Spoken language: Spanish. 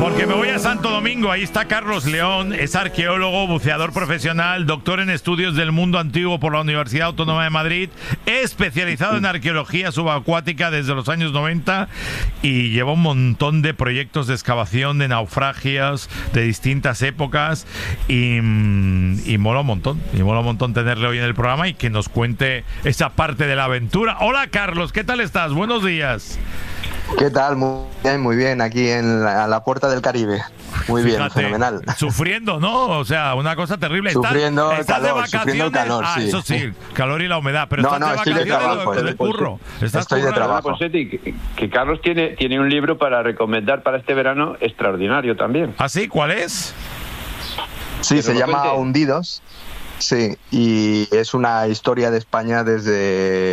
Porque me voy a Santo Domingo, ahí está Carlos León, es arqueólogo, buceador profesional, doctor en estudios del mundo antiguo por la Universidad Autónoma de Madrid, especializado en arqueología subacuática desde los años 90 y lleva un montón de proyectos de excavación de naufragios de distintas épocas y mola un montón tenerle hoy en el programa y que nos cuente esa parte de la aventura. Hola Carlos, ¿qué tal estás? Buenos días. ¿Qué tal? Muy bien, aquí a la puerta del Caribe. Muy bien, fenomenal. Sufriendo, ¿no? O sea, una cosa terrible. Sufriendo ¿Estás calor, de vacaciones? sufriendo el calor, sí. Eso sí, calor y la humedad. Pero no, estás de estoy vacaciones de trabajo, de curro. Estoy de trabajo. Que Carlos tiene un libro para recomendar para este verano extraordinario también. ¿Ah, sí? ¿Cuál es? Sí, se llama Hundidos. Sí, y es una historia de España desde